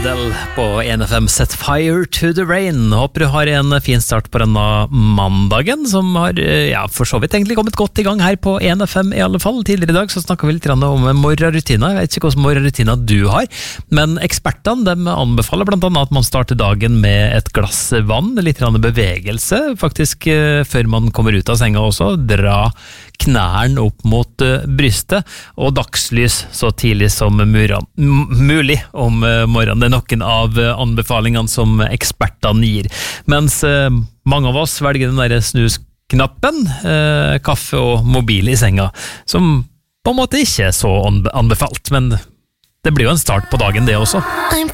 Adele på 1FM Set Fire to the Rain. Håper du har en fin start på denne mandagen, som har for så vidt egentlig kommet godt i gang her på 1FM i alle fall. Tidligere i dag så snakket vi litt om morgenrutiner. Jeg vet ikke hvordan morgenrutiner du har, men ekspertene de anbefaler blant annet at man starter dagen med et glass vann, litt bevegelse, faktisk før man kommer ut av senga også, dra knærne opp mot brystet, og dagslys så tidlig som mulig om morgenen. Det er noen av anbefalingene som ekspertene gir. Mens mange av oss velger den der snusknappen, kaffe og mobil i senga, som på en måte ikke er så anbefalt, men det blir jo en start på dagen det også. I'm